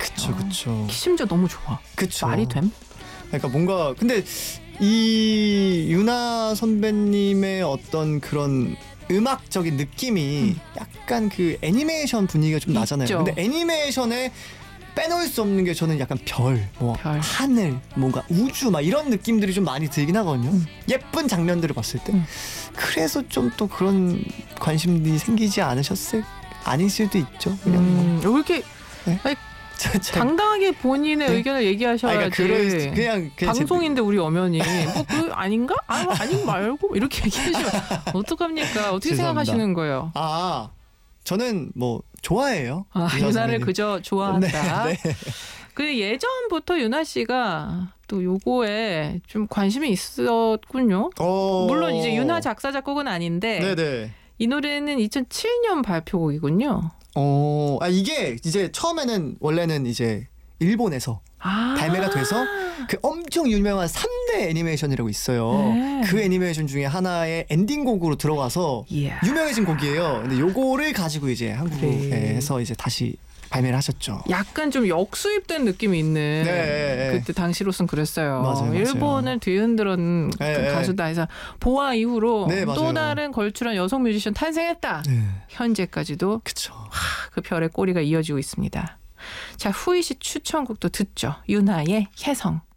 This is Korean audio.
그쵸, 그쵸. 심지어 너무 좋아. 그쵸. 말이 됨? 그러니까 뭔가 근데 이 유나 선배님의 어떤 그런 음악적인 느낌이 약간 그 애니메이션 분위기가 좀 나잖아요. 있죠. 근데 애니메이션에 빼놓을 수 없는 게 저는 약간 별, 뭐 별. 하늘, 뭔가 우주 막 이런 느낌들이 좀 많이 들긴 하거든요. 예쁜 장면들을 봤을 때. 그래서 좀 또 그런 관심이 생기지 않으셨을 아닐 수도 있죠. 그냥 왜 이렇게 네? 아니, 당당하게 본인의 네? 의견을 얘기하셔야지. 그냥 방송인데 우리 엄연히 뭐 그 아닌가? 아닌 말고 이렇게 얘기하시면 어떡합니까? 어떻게 죄송합니다. 생각하시는 거예요? 저는 뭐 좋아해요. 유나를 선배님. 그저 좋아한다. 네. 그 예전부터 유나 씨가 또 요거에 좀 관심이 있었군요. 물론 이제 유나 작사 작곡은 아닌데 네네. 이 노래는 2007년 발표곡이군요. 이게 이제 처음에는 원래는 이제 일본에서 발매가 돼서 그 엄청 유명한 3대 애니메이션이라고 있어요. 네. 그 애니메이션 중에 하나의 엔딩곡으로 들어가서 유명해진 곡이에요. 근데 요거를 가지고 이제 한국에서 이제 다시 발매를 하셨죠. 약간 좀 역수입된 느낌이 있는 그때 당시로선 그랬어요. 맞아요. 일본을 뒤흔들은 가수다 해서 보아 이후로 또 다른 걸출한 여성 뮤지션 탄생했다. 현재까지도 그쵸. 그 별의 꼬리가 이어지고 있습니다. 자, 후이 씨 추천곡도 듣죠. 유나의 혜성.